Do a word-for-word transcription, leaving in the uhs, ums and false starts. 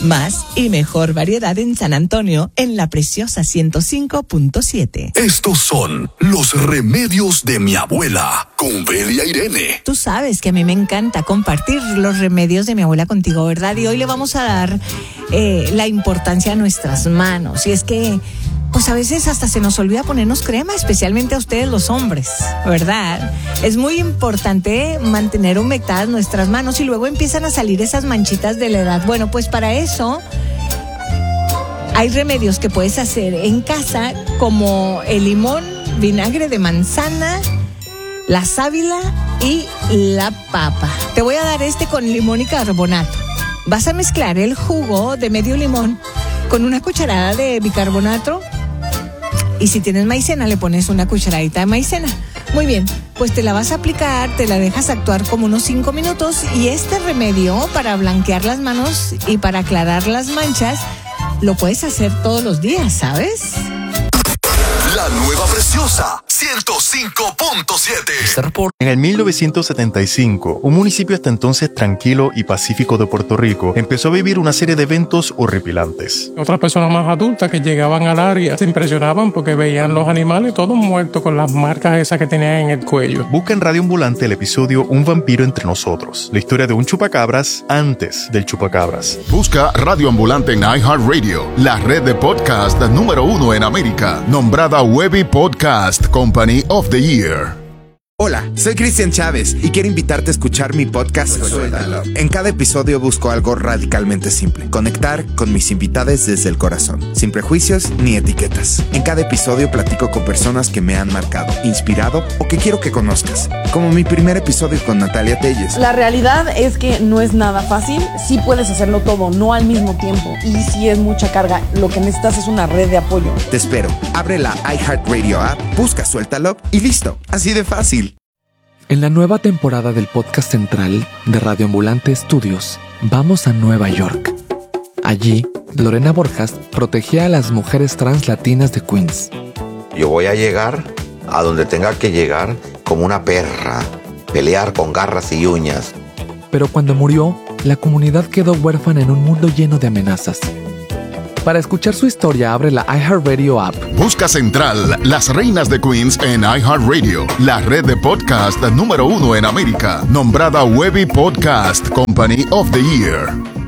Más y mejor variedad en San Antonio, en la preciosa ciento cinco punto siete. Estos son los remedios de mi abuela, con Belia Irene. Tú sabes que a mí me encanta compartir los remedios de mi abuela contigo, ¿verdad? Y hoy le vamos a dar eh, la importancia a nuestras manos. Y es que, pues a veces hasta se nos olvida ponernos crema, especialmente a ustedes los hombres, ¿verdad? Es muy importante mantener humectadas nuestras manos y luego empiezan a salir esas manchitas de la edad. Bueno, pues para eso hay remedios que puedes hacer en casa, como el limón, vinagre de manzana, la sábila y la papa. Te voy a dar este con limón y carbonato. Vas a mezclar el jugo de medio limón con una cucharada de bicarbonato. Y si tienes maicena, le pones una cucharadita de maicena. Muy bien, pues te la vas a aplicar, te la dejas actuar como unos cinco minutos. Y este remedio para blanquear las manos y para aclarar las manchas, lo puedes hacer todos los días, ¿sabes? La nueva preciosa, ciento cinco punto siete. En el mil novecientos setenta y cinco, un municipio hasta entonces tranquilo y pacífico de Puerto Rico empezó a vivir una serie de eventos horripilantes. Otras personas más adultas que llegaban al área se impresionaban porque veían los animales todos muertos con las marcas esas que tenían en el cuello. Busca en Radio Ambulante el episodio Un vampiro entre nosotros, la historia de un chupacabras antes del chupacabras. Busca Radio Ambulante en iHeartRadio, la red de podcast número uno en América, nombrada Webby Podcast Company of the Year. Hola, soy Cristian Chávez y quiero invitarte a escuchar mi podcast Suéltalo. En cada episodio busco algo radicalmente simple: conectar con mis invitados desde el corazón, sin prejuicios ni etiquetas. En cada episodio platico con personas que me han marcado, inspirado o que quiero que conozcas, como mi primer episodio con Natalia Telles. La realidad es que no es nada fácil. Sí puedes hacerlo todo, no al mismo tiempo, y sí es mucha carga. Lo que necesitas es una red de apoyo. Te espero. Abre la iHeartRadio app, busca Suéltalo y listo. Así de fácil. En la nueva temporada del podcast central de Radio Ambulante Estudios, vamos a Nueva York. Allí, Lorena Borjas protegía a las mujeres trans latinas de Queens. Yo voy a llegar a donde tenga que llegar como una perra, pelear con garras y uñas. Pero cuando murió, la comunidad quedó huérfana en un mundo lleno de amenazas. Para escuchar su historia, abre la iHeartRadio app. Busca Central, Las Reinas de Queens en iHeartRadio, la red de podcast número uno en América, nombrada Webby Podcast Company of the Year.